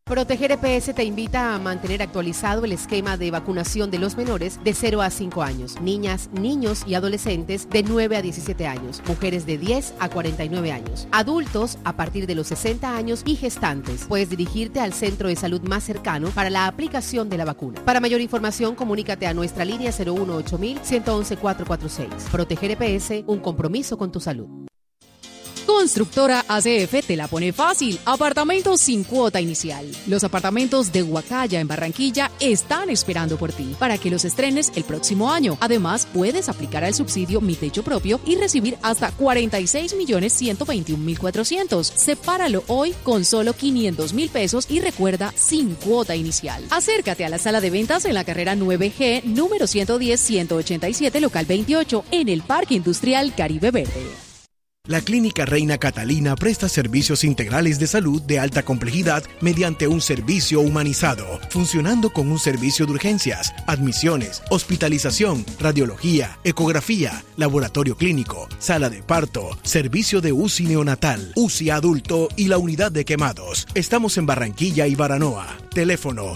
Proteger EPS te invita a mantener actualizado el esquema de vacunación de los menores de 0 a 5 años, niñas, niños y adolescentes de 9 a 17 años, mujeres de 10 a 49 años, adultos a partir de los 60 años y gestantes. Puedes dirigirte al centro de salud más cercano para la aplicación de la vacuna. Para mayor información, comunícate a nuestra línea 018-111-446. Proteger EPS, un compromiso con tu salud. Constructora ACF te la pone fácil. Apartamentos sin cuota inicial. Los apartamentos de Huacaya en Barranquilla están esperando por ti para que los estrenes el próximo año. Además, puedes aplicar al subsidio Mi Techo Propio y recibir hasta 46.121.400. Sepáralo hoy con solo 500.000 pesos y recuerda, sin cuota inicial. Acércate a la sala de ventas en la carrera 9G, número 110-187, local 28, en el Parque Industrial Caribe Verde. La Clínica Reina Catalina presta servicios integrales de salud de alta complejidad mediante un servicio humanizado, funcionando con un servicio de urgencias, admisiones, hospitalización, radiología, ecografía, laboratorio clínico, sala de parto, servicio de UCI neonatal, UCI adulto y la unidad de quemados. Estamos en Barranquilla y Baranoa. Teléfono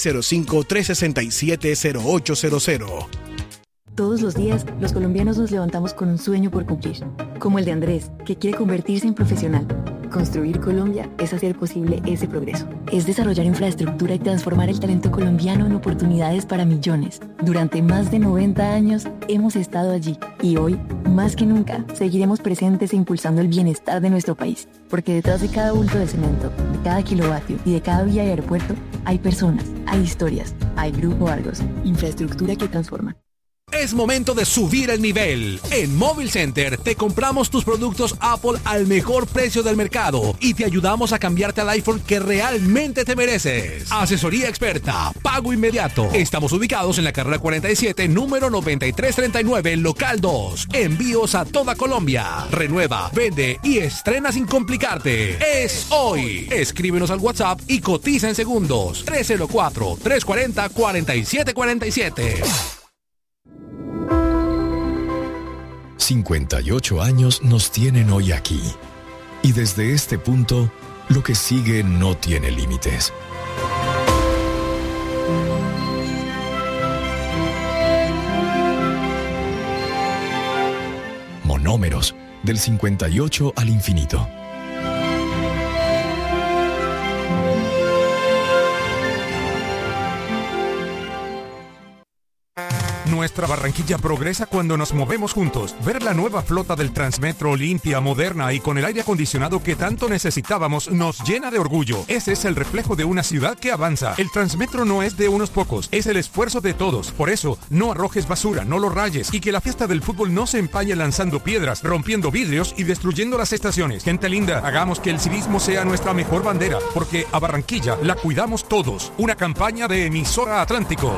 605-367-0800. Todos los días, los colombianos nos levantamos con un sueño por cumplir, como el de Andrés, que quiere convertirse en profesional. Construir Colombia es hacer posible ese progreso. Es desarrollar infraestructura y transformar el talento colombiano en oportunidades para millones. Durante más de 90 años hemos estado allí y hoy, más que nunca, seguiremos presentes e impulsando el bienestar de nuestro país. Porque detrás de cada bulto de cemento, de cada kilovatio y de cada vía y aeropuerto, hay personas, hay historias, hay Grupo Argos, infraestructura que transforma. Es momento de subir el nivel. En Móvil Center te compramos tus productos Apple al mejor precio del mercado y te ayudamos a cambiarte al iPhone que realmente te mereces. Asesoría experta, pago inmediato. Estamos ubicados en la carrera 47, número 9339, local 2. Envíos a toda Colombia. Renueva, vende y estrena sin complicarte. Es hoy. Escríbenos al WhatsApp y cotiza en segundos. 304-340-4747. 58 años nos tienen hoy aquí. Y desde este punto, lo que sigue no tiene límites. Monómeros, del 58 al infinito. Nuestra Barranquilla progresa cuando nos movemos juntos. Ver la nueva flota del Transmetro limpia, moderna y con el aire acondicionado que tanto necesitábamos nos llena de orgullo. Ese es el reflejo de una ciudad que avanza. El Transmetro no es de unos pocos, es el esfuerzo de todos. Por eso, no arrojes basura, no lo rayes y que la fiesta del fútbol no se empañe lanzando piedras, rompiendo vidrios y destruyendo las estaciones. Gente linda, hagamos que el civismo sea nuestra mejor bandera, porque a Barranquilla la cuidamos todos. Una campaña de Emisora Atlántico.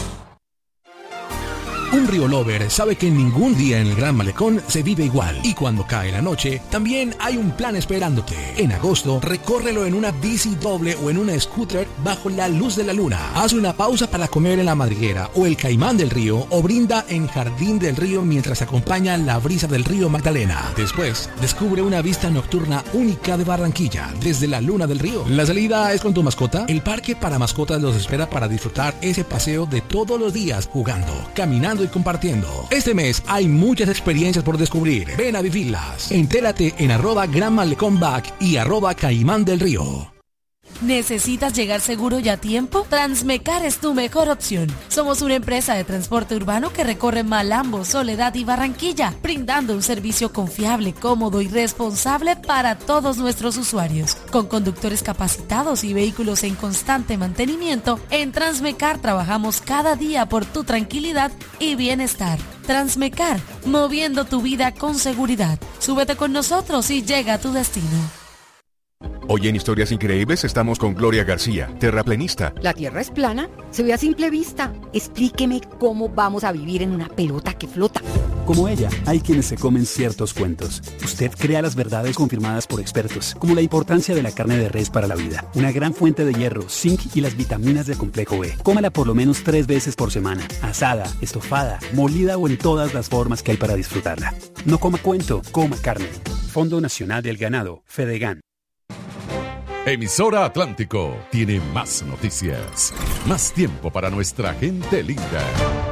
Un Río Lover sabe que ningún día en el Gran Malecón se vive igual. Y cuando cae la noche, también hay un plan esperándote. En agosto, recórrelo en una bici doble o en una scooter bajo la luz de la luna. Haz una pausa para comer en la madriguera o el Caimán del Río o brinda en Jardín del Río mientras acompaña la brisa del río Magdalena. Después, descubre una vista nocturna única de Barranquilla desde la Luna del Río. La salida es con tu mascota. El parque para mascotas los espera para disfrutar ese paseo de todos los días jugando, caminando y compartiendo. Este mes hay muchas experiencias por descubrir. Ven a vivirlas. Entérate en @GranMalecónBack y @Caimán del Río. ¿Necesitas llegar seguro y a tiempo? Transmecar es tu mejor opción. Somos una empresa de transporte urbano que recorre Malambo, Soledad y Barranquilla, brindando un servicio confiable, cómodo y responsable para todos nuestros usuarios. Con conductores capacitados y vehículos en constante mantenimiento, en Transmecar trabajamos cada día por tu tranquilidad y bienestar. Transmecar, moviendo tu vida con seguridad. Súbete con nosotros y llega a tu destino. Hoy en Historias Increíbles estamos con Gloria García, terraplenista. ¿La Tierra es plana? Se ve a simple vista. Explíqueme cómo vamos a vivir en una pelota que flota. Como ella, hay quienes se comen ciertos cuentos. Usted crea las verdades confirmadas por expertos, como la importancia de la carne de res para la vida, una gran fuente de hierro, zinc y las vitaminas del complejo B. Cómala por lo menos 3 veces por semana, asada, estofada, molida o en todas las formas que hay para disfrutarla. No coma cuento, coma carne. Fondo Nacional del Ganado, Fedegan. Emisora Atlántico tiene más noticias, más tiempo para nuestra gente linda.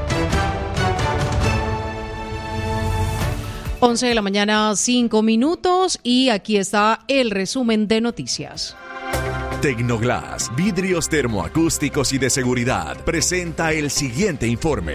11 de la mañana, 5 minutos, y aquí está el resumen de noticias. Tecnoglass, vidrios termoacústicos y de seguridad, presenta el siguiente informe.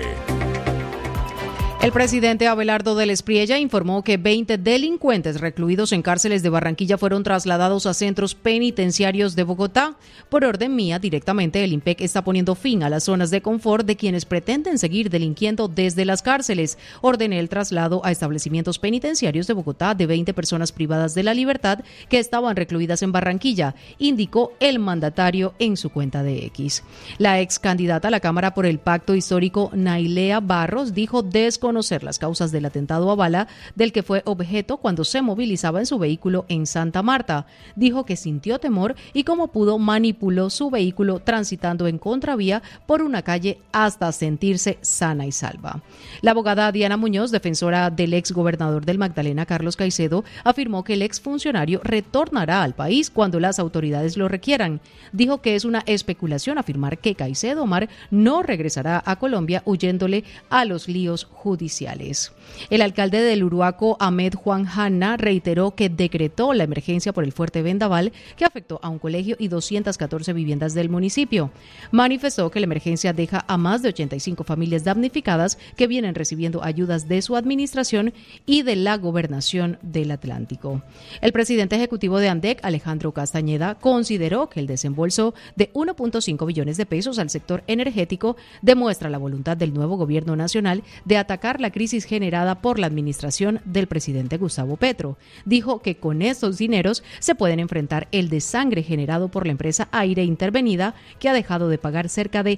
El presidente Abelardo del Espriella informó que 20 delincuentes recluidos en cárceles de Barranquilla fueron trasladados a centros penitenciarios de Bogotá. Por orden mía, directamente el IMPEC está poniendo fin a las zonas de confort de quienes pretenden seguir delinquiendo desde las cárceles. Ordené el traslado a establecimientos penitenciarios de Bogotá de 20 personas privadas de la libertad que estaban recluidas en Barranquilla, indicó el mandatario en su cuenta de X. La ex candidata a la Cámara por el Pacto Histórico, Nailea Barros, dijo desconocer las causas del atentado a bala del que fue objeto cuando se movilizaba en su vehículo en Santa Marta. Dijo que sintió temor y como pudo manipuló su vehículo transitando en contravía por una calle hasta sentirse sana y salva. La abogada Diana Muñoz, defensora del ex gobernador del Magdalena, Carlos Caicedo, afirmó que el exfuncionario retornará al país cuando las autoridades lo requieran. Dijo que es una especulación afirmar que Caicedo Omar no regresará a Colombia huyéndole a los líos judiciales. El alcalde del Uruaco, Ahmed Juan Hanna, reiteró que decretó la emergencia por el fuerte vendaval que afectó a un colegio y 214 viviendas del municipio. Manifestó que la emergencia deja a más de 85 familias damnificadas que vienen recibiendo ayudas de su administración y de la Gobernación del Atlántico. El presidente ejecutivo de ANDEC, Alejandro Castañeda, consideró que el desembolso de 1.5 billones de pesos al sector energético demuestra la voluntad del nuevo gobierno nacional de atacar la crisis generada por la administración del presidente Gustavo Petro. Dijo que con estos dineros se pueden enfrentar el desangre generado por la empresa Aire Intervenida, que ha dejado de pagar cerca de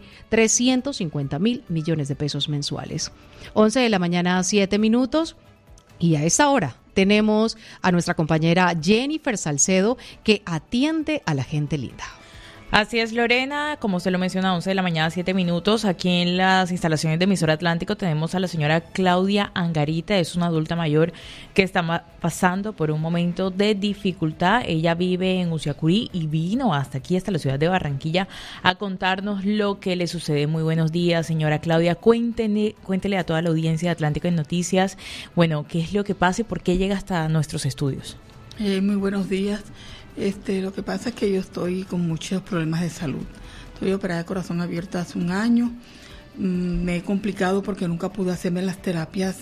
350.000 millones de pesos mensuales. 11 de la mañana, 7 minutos, y a esta hora tenemos a nuestra compañera Jennifer Salcedo, que atiende a la gente linda. Así es, Lorena, como usted lo menciona, 11 de la mañana, 7 minutos, aquí en las instalaciones de Emisora Atlántico tenemos a la señora Claudia Angarita. Es una adulta mayor que está pasando por un momento de dificultad. Ella vive en Uciacurí y vino hasta aquí, hasta la ciudad de Barranquilla, a contarnos lo que le sucede. Muy buenos días, señora Claudia. Cuéntele a toda la audiencia de Atlántico en Noticias, bueno, qué es lo que pasa y por qué llega hasta nuestros estudios. Muy buenos días. Lo que pasa es que yo estoy con muchos problemas de salud. Estoy operada de corazón abierto hace un año. Me he complicado porque nunca pude hacerme las terapias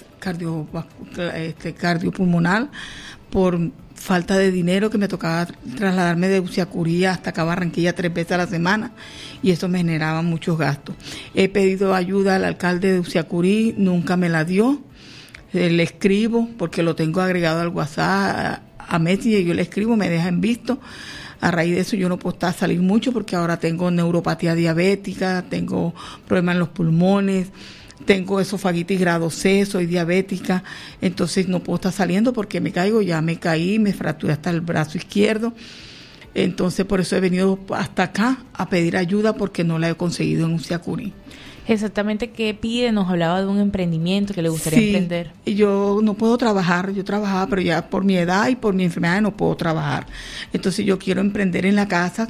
cardiopulmonar por falta de dinero, que me tocaba trasladarme de Uciacurí hasta acá Barranquilla 3 veces a la semana y eso me generaba muchos gastos. He pedido ayuda al alcalde de Uciacurí, nunca me la dio. Le escribo porque lo tengo agregado al WhatsApp a Messi, y yo le escribo, me deja en visto. A raíz de eso yo no puedo salir mucho porque ahora tengo neuropatía diabética, tengo problemas en los pulmones, tengo esofagitis grado C, soy diabética, entonces no puedo estar saliendo porque me caigo, ya me caí, me fracturé hasta el brazo izquierdo. Entonces por eso he venido hasta acá a pedir ayuda porque no la he conseguido en Uciacurí. Exactamente, ¿qué pide? Nos hablaba de un emprendimiento que le gustaría emprender. Yo no puedo trabajar, yo trabajaba, pero ya por mi edad y por mi enfermedad no puedo trabajar. Entonces yo quiero emprender en la casa,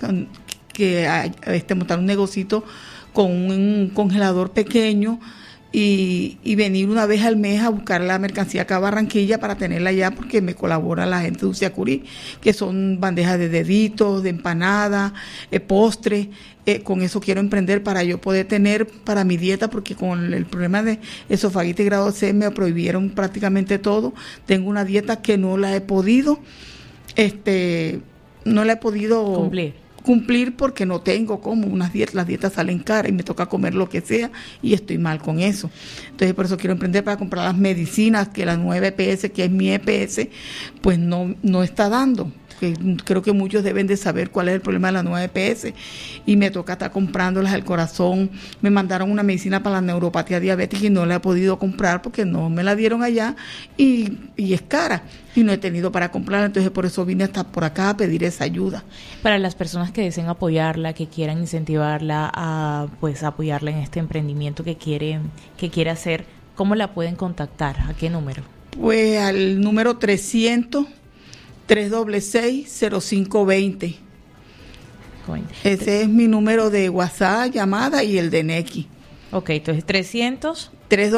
montar un negocito con un congelador pequeño y venir una vez al mes a buscar la mercancía acá a Barranquilla para tenerla allá, porque me colabora la gente de Uciacurí, que son bandejas de deditos, de empanada, postre. Con eso quiero emprender para yo poder tener para mi dieta, porque con el problema de esofagitis grado C me prohibieron prácticamente todo. Tengo una dieta que no la he podido cumplir porque no tengo como las dietas salen caras y me toca comer lo que sea y estoy mal con eso. Entonces por eso quiero emprender para comprar las medicinas que la 9 EPS, que es mi EPS, pues no está dando. Que creo que muchos deben de saber cuál es el problema de la 9 EPS y me toca estar comprándolas al corazón. Me mandaron una medicina para la neuropatía diabética y no la he podido comprar porque no me la dieron allá y es cara y no he tenido para comprarla, entonces por eso vine hasta por acá a pedir esa ayuda. Para las personas que deseen apoyarla, que quieran incentivarla a apoyarla en este emprendimiento que quiere hacer, ¿cómo la pueden contactar? ¿A qué número? Pues al número 300-366-0520. 520. Ese es mi número de WhatsApp, llamada y el de Nequi. Ok, entonces 300.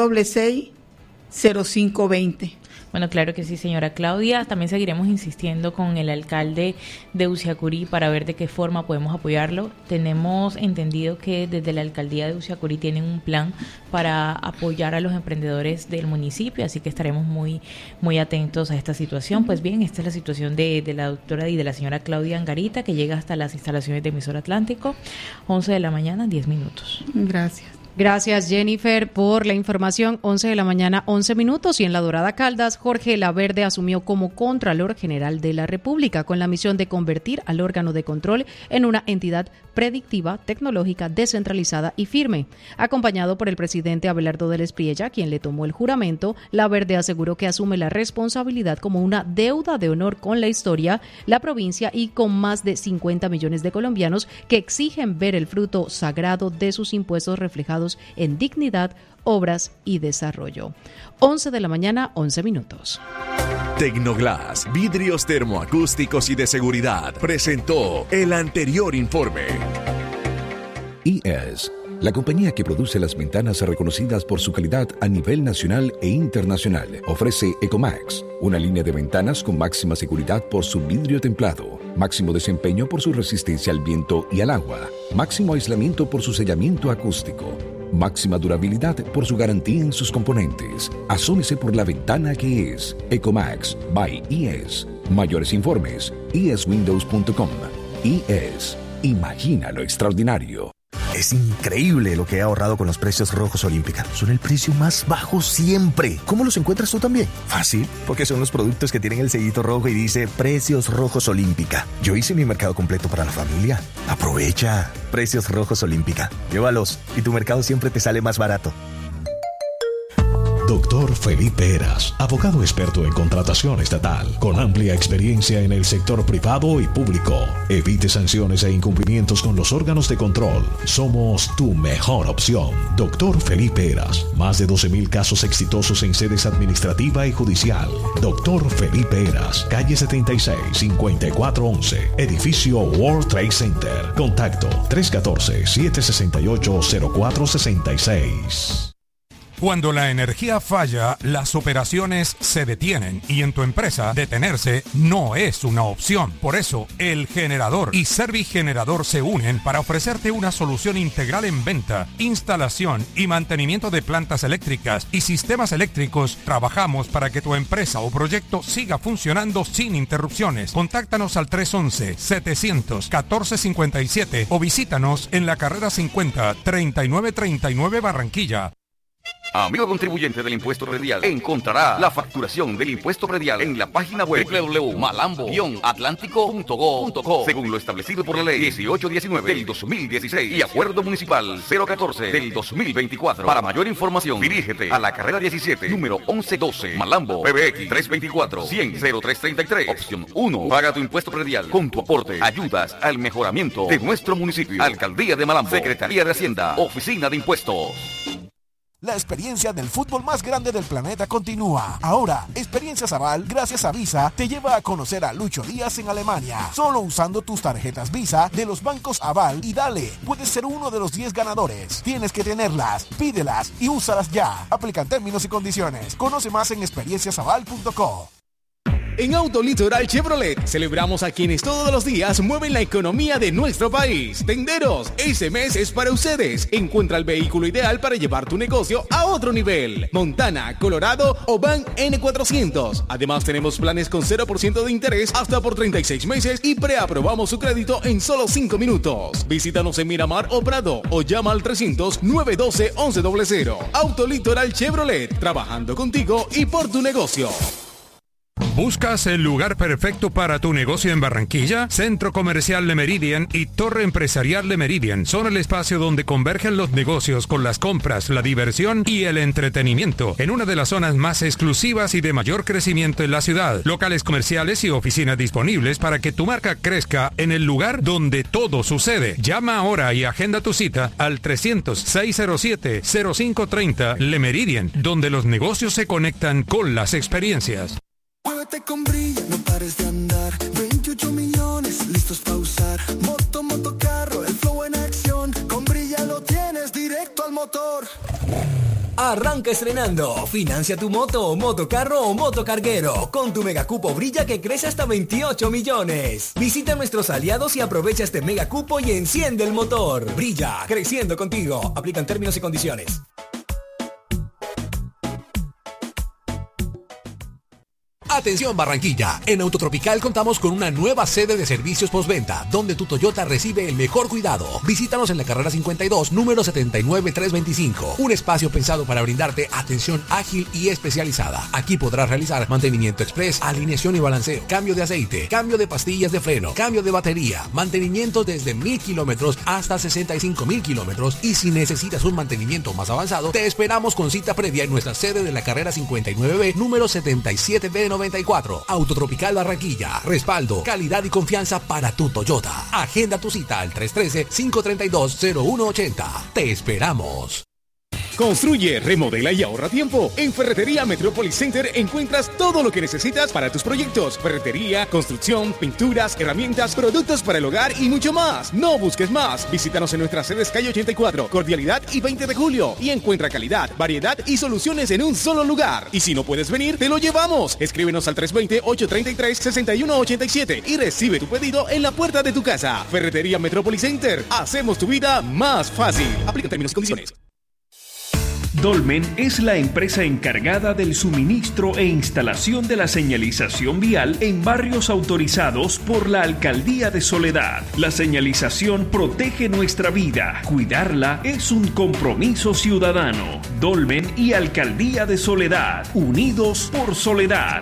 366-0520. Bueno, claro que sí, señora Claudia. También seguiremos insistiendo con el alcalde de Uciacurí para ver de qué forma podemos apoyarlo. Tenemos entendido que desde la alcaldía de Uciacurí tienen un plan para apoyar a los emprendedores del municipio, así que estaremos muy, muy atentos a esta situación. Pues bien, esta es la situación de la doctora y de la señora Claudia Angarita, que llega hasta las instalaciones de Emisora Atlántico, 11 de la mañana, 10 minutos. Gracias. Gracias, Jennifer, por la información. 11 de la mañana, 11 minutos. Y en La Dorada Caldas, Jorge Laverde asumió como Contralor General de la República con la misión de convertir al órgano de control en una entidad predictiva, tecnológica, descentralizada y firme. Acompañado por el presidente Abelardo del Espriella, quien le tomó el juramento, Laverde aseguró que asume la responsabilidad como una deuda de honor con la historia, la provincia y con más de 50 millones de colombianos que exigen ver el fruto sagrado de sus impuestos reflejados en dignidad, obras y desarrollo. 11 de la mañana, 11 minutos. Tecnoglass, vidrios termoacústicos y de seguridad, presentó el anterior informe. IES, la compañía que produce las ventanas reconocidas por su calidad a nivel nacional e internacional, ofrece Ecomax, una línea de ventanas con máxima seguridad por su vidrio templado, máximo desempeño por su resistencia al viento y al agua, máximo aislamiento por su sellamiento acústico, máxima durabilidad por su garantía en sus componentes. Asómese por la ventana que es Ecomax by IES. Mayores informes, ieswindows.com. IES. Imagina lo extraordinario. Es increíble lo que he ahorrado con los precios rojos Olímpica. Son el precio más bajo siempre. ¿Cómo los encuentras tú también? Fácil, porque son los productos que tienen el sellito rojo y dice Precios Rojos Olímpica. Yo hice mi mercado completo para la familia. Aprovecha. Precios Rojos Olímpica. Llévalos y tu mercado siempre te sale más barato. Dr. Felipe Heras, abogado experto en contratación estatal, con amplia experiencia en el sector privado y público. Evite sanciones e incumplimientos con los órganos de control. Somos tu mejor opción. Dr. Felipe Heras, más de 12,000 casos exitosos en sedes administrativa y judicial. Dr. Felipe Heras, calle 76, 5411, edificio World Trade Center. Contacto 314-768-0466. Cuando la energía falla, las operaciones se detienen y en tu empresa detenerse no es una opción. Por eso, El Generador y Servigenerador se unen para ofrecerte una solución integral en venta, instalación y mantenimiento de plantas eléctricas y sistemas eléctricos. Trabajamos para que tu empresa o proyecto siga funcionando sin interrupciones. Contáctanos al 311-700-1457 o visítanos en la carrera 50, 3939 Barranquilla. Amigo contribuyente del impuesto predial, encontrará la facturación del impuesto predial en la página web www.malambo-atlántico.go.co según lo establecido por la ley 1819 del 2016 y acuerdo municipal 014 del 2024. Para mayor información, dirígete a la carrera 17, número 1112, Malambo, PBX 324-100-0333, opción 1. Paga tu impuesto predial. Con tu aporte ayudas al mejoramiento de nuestro municipio. Alcaldía de Malambo, Secretaría de Hacienda, Oficina de Impuestos. La experiencia del fútbol más grande del planeta continúa. Ahora, Experiencia Aval, gracias a Visa, te lleva a conocer a Lucho Díaz en Alemania. Solo usando tus tarjetas Visa de los bancos Aval y dale, puedes ser uno de los 10 ganadores. Tienes que tenerlas, pídelas y úsalas ya. Aplican términos y condiciones. Conoce más en experienciasaval.co. En Autolitoral Chevrolet celebramos a quienes todos los días mueven la economía de nuestro país. Tenderos, este mes es para ustedes. Encuentra el vehículo ideal para llevar tu negocio a otro nivel. Montana, Colorado o Van N400. Además tenemos planes con 0% de interés hasta por 36 meses y preaprobamos su crédito en solo 5 minutos. Visítanos en Miramar o Prado o llama al 300-912-1100. Autolitoral Chevrolet, trabajando contigo y por tu negocio. ¿Buscas el lugar perfecto para tu negocio en Barranquilla? Centro Comercial Le Meridien y Torre Empresarial Le Meridien son el espacio donde convergen los negocios con las compras, la diversión y el entretenimiento en una de las zonas más exclusivas y de mayor crecimiento en la ciudad. Locales comerciales y oficinas disponibles para que tu marca crezca en el lugar donde todo sucede. Llama ahora y agenda tu cita al 300-607-0530 Le Meridien, donde los negocios se conectan con las experiencias. Muévete con brillo, no pares de andar. 28 millones listos para usar. Motocarro, el flow en acción. Con Brilla lo tienes directo al motor. Arranca estrenando. Financia tu moto, motocarro o motocarguero con tu megacupo Brilla que crece hasta 28 millones. Visita a nuestros aliados y aprovecha este megacupo y enciende el motor. Brilla, creciendo contigo. Aplican términos y condiciones. Atención Barranquilla, en Autotropical contamos con una nueva sede de servicios postventa, donde tu Toyota recibe el mejor cuidado. Visítanos en la carrera 52, número 79325, un espacio pensado para brindarte atención ágil y especializada. Aquí podrás realizar mantenimiento express, alineación y balanceo, cambio de aceite, cambio de pastillas de freno, cambio de batería, mantenimiento desde 1000 kilómetros hasta 65,000 kilómetros, y si necesitas un mantenimiento más avanzado, te esperamos con cita previa en nuestra sede de la carrera 59B, número 77B94. Autotropical Barranquilla. Respaldo, calidad y confianza para tu Toyota. Agenda tu cita al 313-532-0180. Te esperamos. Construye, remodela y ahorra tiempo. En Ferretería Metropolis Center encuentras todo lo que necesitas para tus proyectos. Ferretería, construcción, pinturas, herramientas, productos para el hogar y mucho más. No busques más. Visítanos en nuestras sedes calle 84, Cordialidad y 20 de julio. Y encuentra calidad, variedad y soluciones en un solo lugar. Y si no puedes venir, te lo llevamos. Escríbenos al 320-833-6187 y recibe tu pedido en la puerta de tu casa. Ferretería Metropolis Center. Hacemos tu vida más fácil. Aplica términos y condiciones. Dolmen es la empresa encargada del suministro e instalación de la señalización vial en barrios autorizados por la Alcaldía de Soledad. La señalización protege nuestra vida. Cuidarla es un compromiso ciudadano. Dolmen y Alcaldía de Soledad, unidos por Soledad.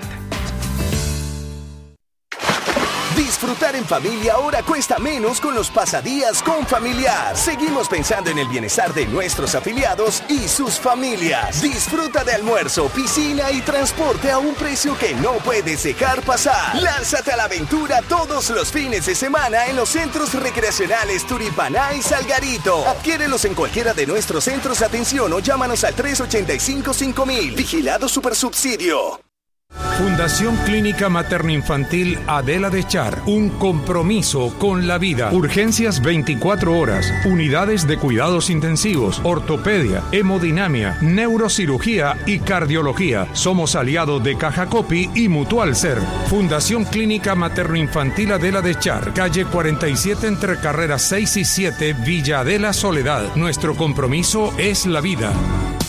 Disfrutar en familia ahora cuesta menos con los pasadías con Familiar. Seguimos pensando en el bienestar de nuestros afiliados y sus familias. Disfruta de almuerzo, piscina y transporte a un precio que no puedes dejar pasar. Lánzate a la aventura todos los fines de semana en los centros recreacionales Turipaná y Salgarito. Adquiérelos en cualquiera de nuestros centros de atención o llámanos al 385-5000. Vigilado Supersubsidio. Fundación Clínica Materno-Infantil Adela de Char, un compromiso con la vida. Urgencias 24 horas, unidades de cuidados intensivos, ortopedia, hemodinamia, neurocirugía y cardiología. Somos aliados de Caja Copi y Mutual Ser. Fundación Clínica Materno-Infantil Adela de Char, calle 47 entre carreras 6 y 7, Villa Adela Soledad. Nuestro compromiso es la vida.